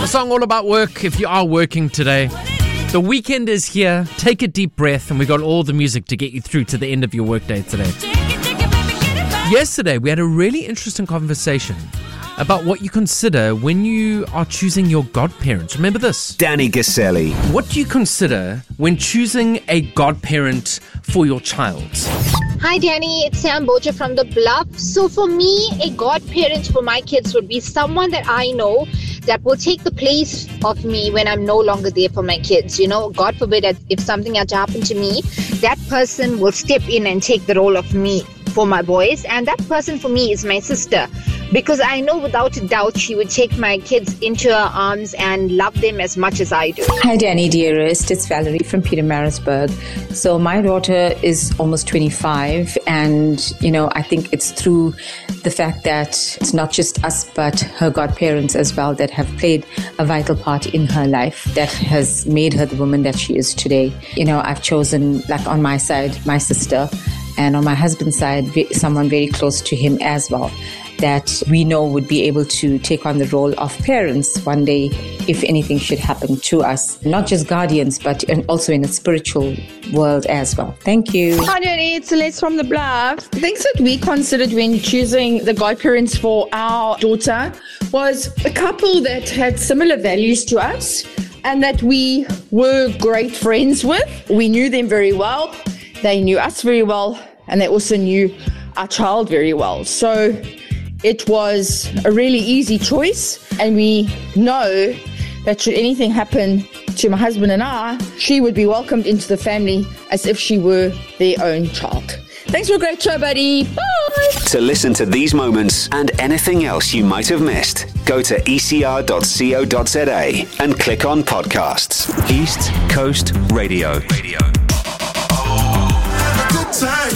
song all about work if you are working today. The weekend is here. Take a deep breath, and we got all the music to get you through to the end of your workday today. Yesterday, we had a really interesting conversation about what you consider when you are choosing your godparents. Remember this? Danny Gaselli. What do you consider when choosing a godparent for your child? Hi Danny, it's Sam Boja from The Bluff. So for me, a godparent for my kids would be someone that I know that will take the place of me when I'm no longer there for my kids. You know, God forbid, if something had to happen to me, that person will step in and take the role of me for my boys. And that person for me is my sister, because I know without a doubt she would take my kids into her arms and love them as much as I do. Hi Danny dearest, it's Valerie from Pietermaritzburg. So my daughter is almost 25, and I think it's through the fact that it's not just us but her godparents as well that have played a vital part in her life that has made her the woman that she is today. I've chosen, like on my side, my sister, and on my husband's side, someone very close to him as well, that we know would be able to take on the role of parents one day if anything should happen to us. Not just guardians, but also in a spiritual world as well. Thank you. Hi, Danny. It's Celeste from The Bluff. Things that we considered when choosing the godparents for our daughter was a couple that had similar values to us and that we were great friends with. We knew them very well. They knew us very well, and they also knew our child very well. So it was a really easy choice, and we know that should anything happen to my husband and I, she would be welcomed into the family as if she were their own child. Thanks for a great show, buddy. Bye! To listen to these moments and anything else you might have missed, go to ecr.co.za and click on podcasts. East Coast Radio. Good time.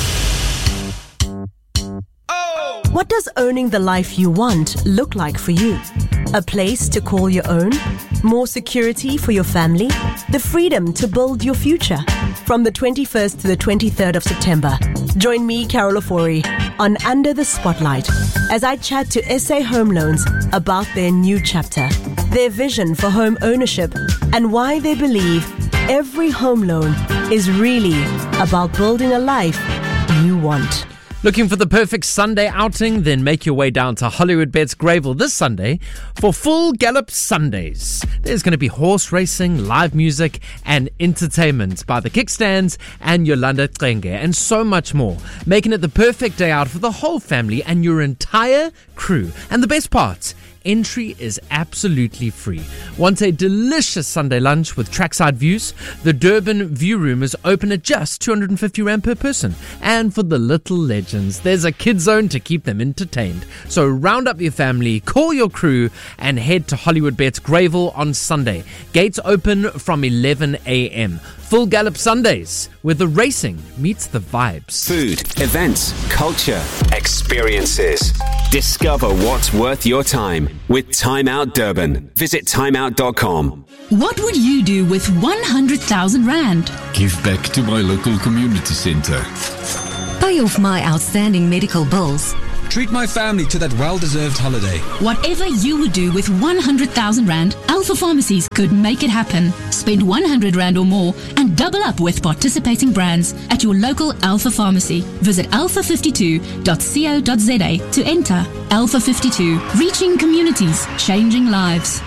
What does owning the life you want look like for you? A place to call your own? More security for your family? The freedom to build your future? From the 21st to the 23rd of September, join me, Carol Ofori, on Under the Spotlight as I chat to SA Home Loans about their new chapter, their vision for home ownership, and why they believe every home loan is really about building a life you want. Looking for the perfect Sunday outing? Then make your way down to Hollywood Bets Greyville this Sunday for Full Gallop Sundays. There's going to be horse racing, live music, and entertainment by the Kickstands and Yolanda Trenge, and so much more, making it the perfect day out for the whole family and your entire crew. And the best part, entry is absolutely free. Want a delicious Sunday lunch with trackside views? The Durban View Room is open at just 250 Rand per person. And for the little legends, there's a kid zone to keep them entertained. So round up your family, call your crew, and head to Hollywood Bets Greyville on Sunday. Gates open from 11 a.m. Full Gallop Sundays, where the racing meets the vibes. Food, events, culture, experiences. Discover what's worth your time with Time Out Durban. Visit timeout.com. What would you do with 100,000 Rand? Give back to my local community centre. Pay off my outstanding medical bills. Treat my family to that well-deserved holiday. Whatever you would do with 100,000 Rand, Alpha Pharmacies could make it happen. Spend 100 Rand or more and double up with participating brands at your local Alpha Pharmacy. Visit alpha52.co.za to enter. Alpha 52, reaching communities, changing lives.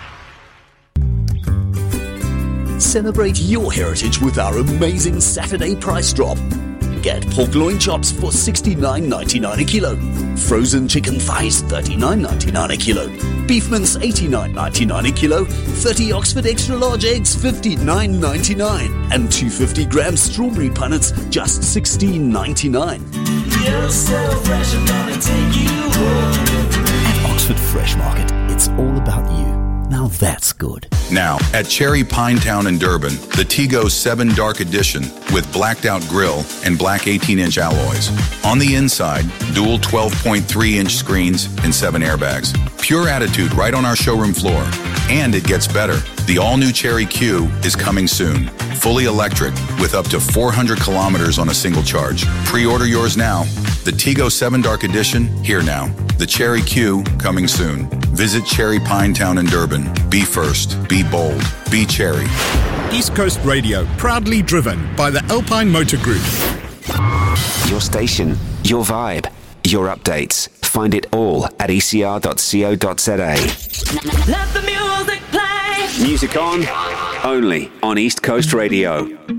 Celebrate your heritage with our amazing Saturday price drop. Get pork loin chops for $69.99 a kilo. Frozen chicken thighs $39.99 a kilo. Beef mince $89.99 a kilo. 30 Oxford extra large eggs $59.99. And 250-gram strawberry punnets just $16.99. You're so fresh, I'm gonna take you home. At Oxford Fresh Market, it's all about you. Now that's good. Now, at Cherry Pinetown in Durban, the Tigo 7 Dark Edition with blacked out grille and black 18-inch alloys. On the inside, dual 12.3-inch screens and 7 airbags. Pure attitude right on our showroom floor. And it gets better. The all-new Cherry Q is coming soon. Fully electric with up to 400 kilometers on a single charge. Pre-order yours now. The Tigo 7 Dark Edition, here now. The Cherry Q, coming soon. Visit Cherry Pinetown in Durban. Be first, be bold, be Cherry. East Coast Radio, proudly driven by the Alpine Motor Group. Your station, your vibe, your updates. Find it all at ecr.co.za. Let the music play. Music on, only on East Coast Radio.